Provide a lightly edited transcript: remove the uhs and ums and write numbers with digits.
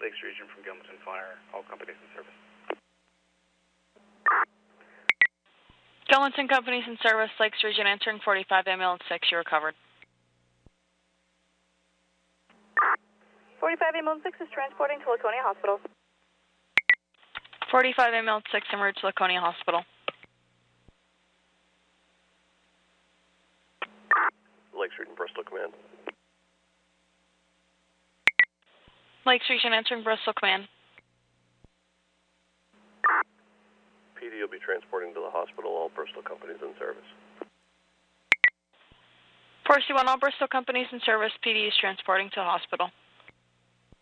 Lakes Region from Gilmanton Fire, all companies in service. Gilmanton Companies in service, Lakes Region entering 45 ambulance 6, you recovered. 45 ambulance 6 is transporting to Laconia Hospital. 45 ambulance 6 en route to Laconia Hospital. Lakes Region, Bristol Command. Lakes Region entering Bristol Command. PD will be transporting to the hospital, all Bristol companies in service. 4C1, all Bristol companies in service, PD is transporting to the hospital.